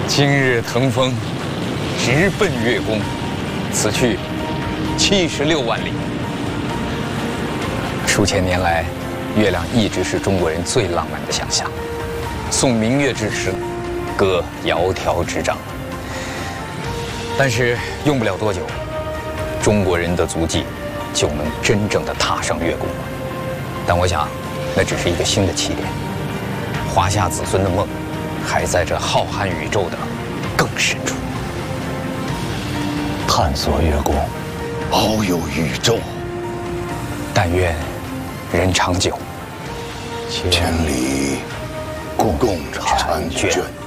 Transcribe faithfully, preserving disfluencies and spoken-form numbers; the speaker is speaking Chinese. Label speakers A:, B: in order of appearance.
A: 今日腾风，直奔月宫，此去七十六万里。数千年来，月亮一直是中国人最浪漫的想象。送明月之时，歌窈窕之章。但是用不了多久，中国人的足迹就能真正的踏上月宫了。但我想，那只是一个新的起点。华夏子孙的梦，还在这浩瀚宇宙的更深处。
B: 探索月宫，遨游宇宙。
A: 但愿人长久，
B: 千里共婵娟。